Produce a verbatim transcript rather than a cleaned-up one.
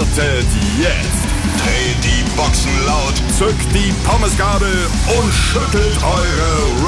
Startet jetzt. Dreht die Boxen laut, Zückt die Pommesgabel und schüttelt eure